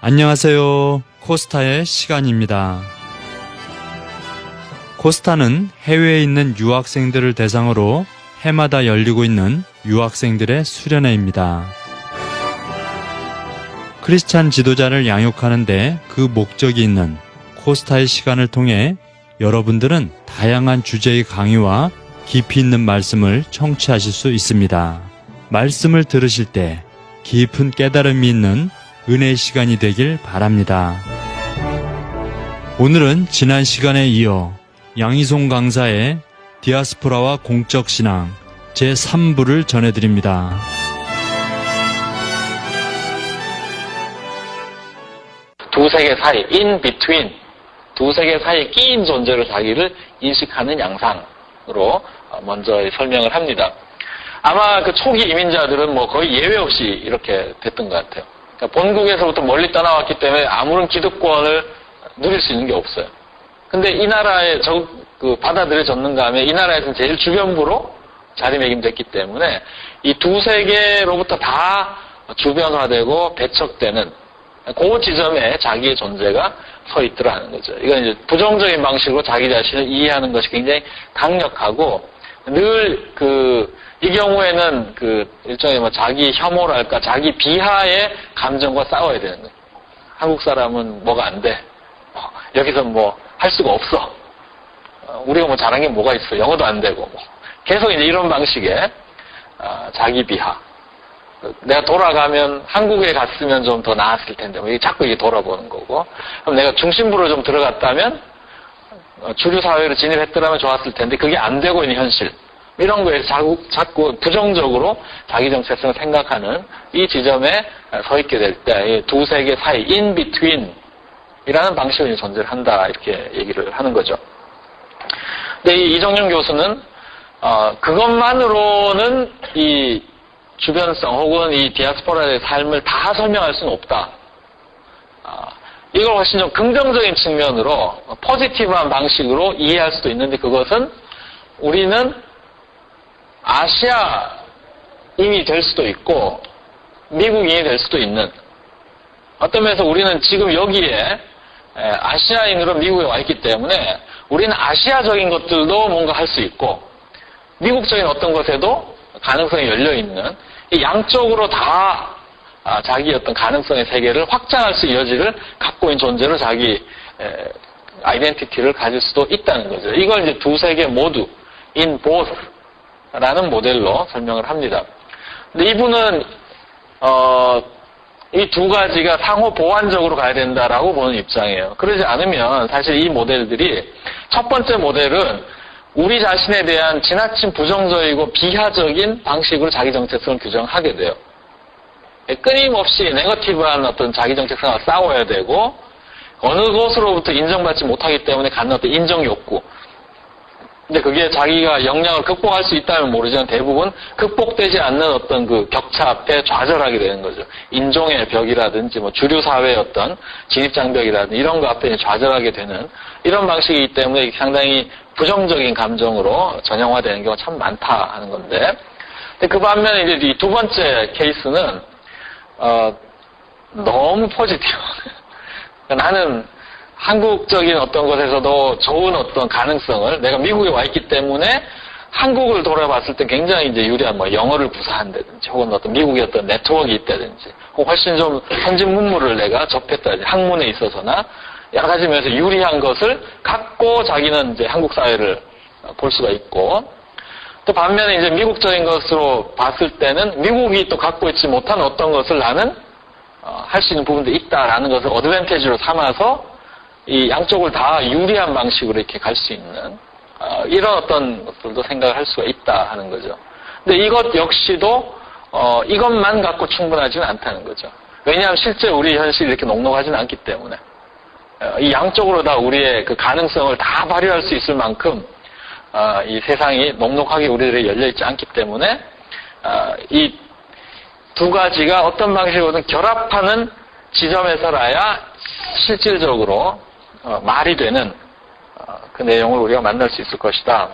안녕하세요. 코스타의 시간입니다. 코스타는 해외에 있는 유학생들을 대상으로 해마다 열리고 있는 유학생들의 수련회입니다. 크리스찬 지도자를 양육하는데 그 목적이 있는 코스타의 시간을 통해 여러분들은 다양한 주제의 강의와 깊이 있는 말씀을 청취하실 수 있습니다. 말씀을 들으실 때 깊은 깨달음이 있는 은혜의 시간이 되길 바랍니다. 오늘은 지난 시간에 이어 양희송 강사의 디아스포라와 공적 신앙 제3부를 전해드립니다. 두 세계 사이, in between, 두 세계 사이에 끼인 존재로 자기를 인식하는 양상으로 먼저 설명을 합니다. 아마 그 초기 이민자들은 거의 예외 없이 이렇게 됐던 것 같아요. 그러니까 본국에서부터 멀리 떠나왔기 때문에 아무런 기득권을 누릴 수 있는 게 없어요. 근데 이 나라에 받아들여졌는가 하면 이 나라에서는 제일 주변부로 자리매김됐기 때문에 이 두 세계로부터 다 주변화되고 배척되는 그 지점에 자기의 존재가 서 있더라는 거죠. 이건 이제 부정적인 방식으로 자기 자신을 이해하는 것이 굉장히 강력하고 늘 이 경우에는 일종의 자기 혐오랄까, 자기 비하의 감정과 싸워야 되는 거예요. 한국 사람은 뭐가 안 돼. 여기서 할 수가 없어. 우리가 잘한 게 뭐가 있어. 영어도 안 되고. 계속 이제 이런 방식의, 자기 비하. 내가 돌아가면 한국에 갔으면 좀 더 나았을 텐데, 자꾸 이게 돌아보는 거고. 그럼 내가 중심부로 좀 들어갔다면, 주류 사회로 진입했더라면 좋았을 텐데, 그게 안 되고 있는 현실. 이런 거에 자꾸 부정적으로 자기 정체성을 생각하는 이 지점에 서 있게 될 때, 두 세계 사이, in between 이라는 방식으로 존재를 한다, 이렇게 얘기를 하는 거죠. 근데 이 이정윤 교수는, 그것만으로는 이 주변성 혹은 이 디아스포라의 삶을 다 설명할 수는 없다. 이걸 훨씬 좀 긍정적인 측면으로, 포지티브한 방식으로 이해할 수도 있는데 그것은 우리는 아시아인이 될 수도 있고 미국인이 될 수도 있는, 어떤 면에서 우리는 지금 여기에 아시아인으로 미국에 와 있기 때문에 우리는 아시아적인 것들도 뭔가 할 수 있고 미국적인 어떤 것에도 가능성이 열려있는, 이 양쪽으로 다 자기 어떤 가능성의 세계를 확장할 수 있는 여지를 갖고 있는 존재로 자기 아이덴티티를 가질 수도 있다는 거죠. 이걸 이제 두 세계 모두 in both 라는 모델로 설명을 합니다. 근데 이분은 이 두 가지가 상호 보완적으로 가야 된다라고 보는 입장이에요. 그러지 않으면 사실 이 모델들이, 첫 번째 모델은 우리 자신에 대한 지나친 부정적이고 비하적인 방식으로 자기 정체성을 규정하게 돼요. 끊임없이 네거티브한 어떤 자기 정체성과 싸워야 되고 어느 곳으로부터 인정받지 못하기 때문에 갖는 어떤 인정 욕구. 근데 그게 자기가 역량을 극복할 수 있다면 모르지만 대부분 극복되지 않는 어떤 그 격차 앞에 좌절하게 되는 거죠. 인종의 벽이라든지 주류 사회의 어떤 진입장벽이라든지 이런 거 앞에 좌절하게 되는 이런 방식이기 때문에 상당히 부정적인 감정으로 전형화되는 경우가 참 많다 하는 건데, 근데 그 반면에 이제 이 두 번째 케이스는 너무 포지티브. 나는 한국적인 어떤 것에서도 좋은 어떤 가능성을, 내가 미국에 와 있기 때문에 한국을 돌아봤을 때 굉장히 이제 유리한 영어를 구사한다든지 혹은 어떤 미국의 어떤 네트워크가 있다든지 혹은 훨씬 좀 선진 문물을 내가 접했다든지 학문에 있어서나 여러 가지 면에서 유리한 것을 갖고 자기는 이제 한국 사회를 볼 수가 있고, 또 반면에 이제 미국적인 것으로 봤을 때는 미국이 또 갖고 있지 못한 어떤 것을 나는 할 수 있는 부분도 있다라는 것을 어드밴티지로 삼아서 이 양쪽을 다 유리한 방식으로 이렇게 갈 수 있는 이런 어떤 것들도 생각을 할 수가 있다 하는 거죠. 근데 이것 역시도 이것만 갖고 충분하지는 않다는 거죠. 왜냐하면 실제 우리 현실이 이렇게 녹록하지는 않기 때문에 이 양쪽으로 다 우리의 그 가능성을 다 발휘할 수 있을 만큼 이 세상이 녹록하게 우리들에게 열려있지 않기 때문에 이 두 가지가 어떤 방식으로든 결합하는 지점에서라야 실질적으로 말이 되는 그 내용을 우리가 만날 수 있을 것이다.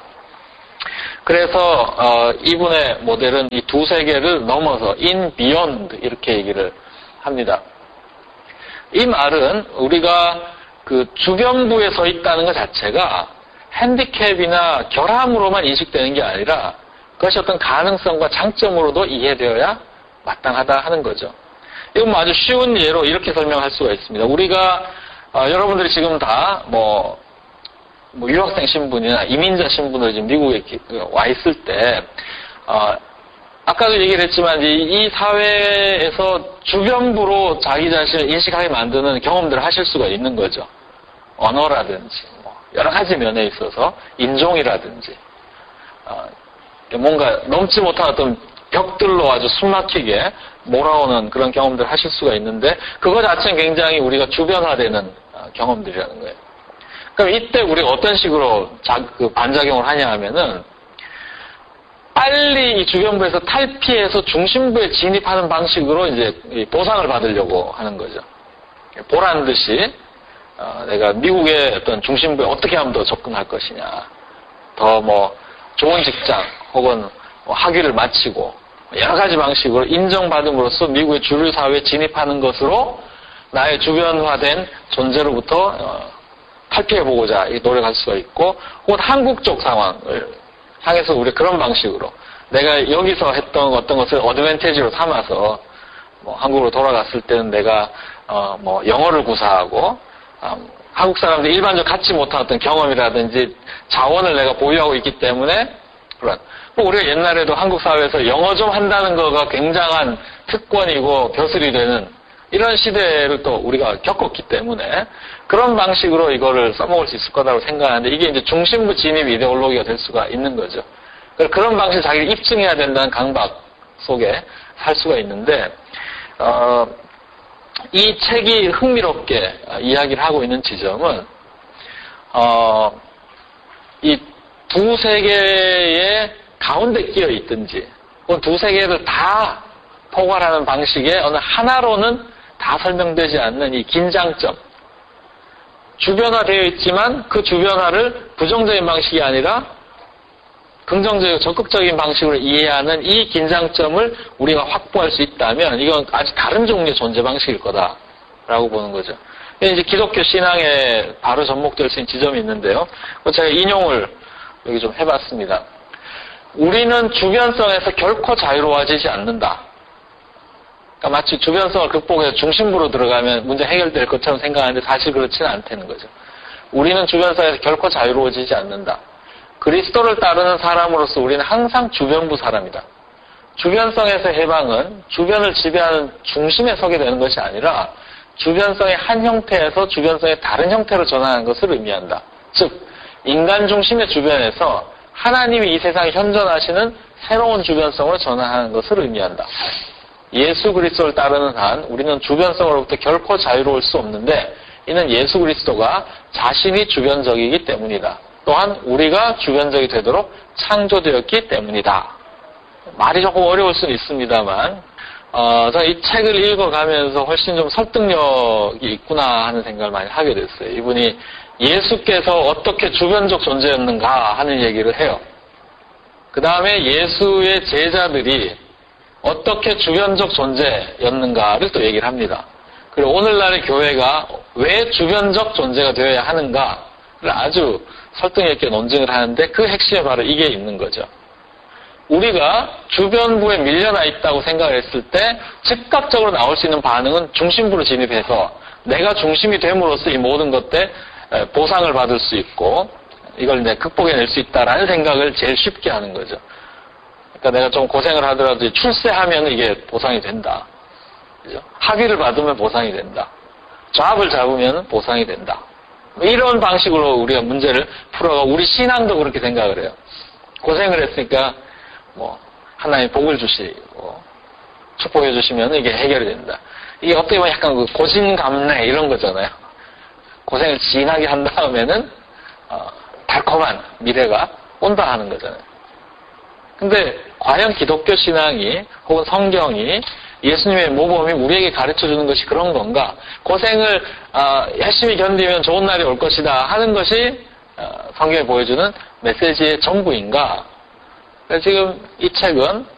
그래서 이분의 모델은 이 두 세계를 넘어서 in beyond 이렇게 얘기를 합니다. 이 말은 우리가 그 주변부에 서 있다는 것 자체가 핸디캡이나 결함으로만 인식되는 게 아니라 그것이 어떤 가능성과 장점으로도 이해되어야 마땅하다 하는 거죠. 이건 뭐 아주 쉬운 예로 이렇게 설명할 수가 있습니다. 우리가 여러분들이 지금 다 뭐 유학생 신분이나 이민자 신분으로 지금 미국에 와 있을 때 아까도 얘기를 했지만 이 사회에서 주변부로 자기 자신을 인식하게 만드는 경험들을 하실 수가 있는 거죠. 언어라든지 뭐 여러 가지 면에 있어서 인종이라든지 뭔가 넘지 못한 어떤 벽들로 아주 숨막히게 몰아오는 그런 경험들을 하실 수가 있는데 그거 자체는 굉장히 우리가 주변화되는 경험들이라는 거예요. 그럼 이때 우리가 어떤 식으로 반작용을 하냐 하면은 빨리 이 주변부에서 탈피해서 중심부에 진입하는 방식으로 이제 보상을 받으려고 하는 거죠. 보란 듯이 내가 미국의 어떤 중심부에 어떻게 하면 더 접근할 것이냐, 더 뭐 좋은 직장 혹은 뭐 학위를 마치고 여러 가지 방식으로 인정받음으로써 미국의 주류 사회에 진입하는 것으로 나의 주변화된 존재로부터 탈피해보고자 노력할 수가 있고, 혹은 한국적 상황을 향해서 우리 그런 방식으로 내가 여기서 했던 어떤 것을 어드밴티지로 삼아서 뭐 한국으로 돌아갔을 때는 내가 뭐 영어를 구사하고 한국 사람들이 일반적으로 갖지 못한 어떤 경험이라든지 자원을 내가 보유하고 있기 때문에 그런 뭐 우리가 옛날에도 한국 사회에서 영어 좀 한다는 거가 굉장한 특권이고 벼슬이 되는 이런 시대를 또 우리가 겪었기 때문에 그런 방식으로 이거를 써먹을 수 있을 거라고 생각하는데 이게 이제 중심부 진입 이데올로기가 될 수가 있는 거죠. 그런 방식을 자기를 입증해야 된다는 강박 속에 살 수가 있는데 이 책이 흥미롭게 이야기를 하고 있는 지점은 이 두 세계의 가운데 끼어 있든지 혹은 두 세계를 다 포괄하는 방식의 어느 하나로는 다 설명되지 않는 이 긴장점, 주변화되어 있지만 그 주변화를 부정적인 방식이 아니라 긍정적이고 적극적인 방식으로 이해하는 이 긴장점을 우리가 확보할 수 있다면 이건 아주 다른 종류의 존재 방식일 거다라고 보는 거죠. 이제 기독교 신앙에 바로 접목될 수 있는 지점이 있는데요. 제가 인용을 여기 좀 해봤습니다. 우리는 주변성에서 결코 자유로워지지 않는다. 그러니까 마치 주변성을 극복해서 중심부로 들어가면 문제 해결될 것처럼 생각하는데 사실 그렇지는 않다는 거죠. 우리는 주변성에서 결코 자유로워지지 않는다. 그리스도를 따르는 사람으로서 우리는 항상 주변부 사람이다. 주변성에서 해방은 주변을 지배하는 중심에 서게 되는 것이 아니라 주변성의 한 형태에서 주변성의 다른 형태로 전환하는 것을 의미한다. 즉 인간 중심의 주변에서 하나님이 이 세상에 현존하시는 새로운 주변성으로 전환하는 것을 의미한다. 예수 그리스도를 따르는 한 우리는 주변성으로부터 결코 자유로울 수 없는데 이는 예수 그리스도가 자신이 주변적이기 때문이다. 또한 우리가 주변적이 되도록 창조되었기 때문이다. 말이 조금 어려울 수는 있습니다만 저는 이 책을 읽어가면서 훨씬 좀 설득력이 있구나 하는 생각을 많이 하게 됐어요. 이분이 예수께서 어떻게 주변적 존재였는가 하는 얘기를 해요. 그 다음에 예수의 제자들이 어떻게 주변적 존재였는가를 또 얘기를 합니다. 그리고 오늘날의 교회가 왜 주변적 존재가 되어야 하는가를 아주 설득 있게 논증을 하는데 그 핵심에 바로 이게 있는 거죠. 우리가 주변부에 밀려나 있다고 생각을 했을 때 즉각적으로 나올 수 있는 반응은 중심부로 진입해서 내가 중심이 됨으로써 이 모든 것들 보상을 받을 수 있고 이걸 이제 극복해낼 수 있다라는 생각을 제일 쉽게 하는 거죠. 그러니까 내가 좀 고생을 하더라도 출세하면 이게 보상이 된다. 그죠? 학위를 받으면 보상이 된다. 잡을 잡으면 보상이 된다. 이런 방식으로 우리가 문제를 풀어가 우리 신앙도 그렇게 생각을 해요. 고생을 했으니까 뭐 하나님 복을 주시고 축복해 주시면 이게 해결이 된다. 이게 어떻게 보면 약간 그 고진감래 이런 거잖아요. 고생을 진하게 한 다음에는 달콤한 미래가 온다 하는 거잖아요. 근데 과연 기독교 신앙이 혹은 성경이 예수님의 모범이 우리에게 가르쳐주는 것이 그런 건가? 고생을 열심히 견디면 좋은 날이 올 것이다 하는 것이 성경이 보여주는 메시지의 전부인가? 지금 이 책은